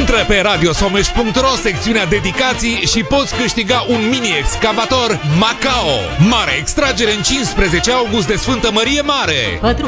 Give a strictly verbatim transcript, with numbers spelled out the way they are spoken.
Intră pe radiosomeș punct ro, secțiunea dedicații și poți câștiga un mini-excavator Macao. Mare extragere în cincisprezece august de Sfântă Mărie Mare. Pătru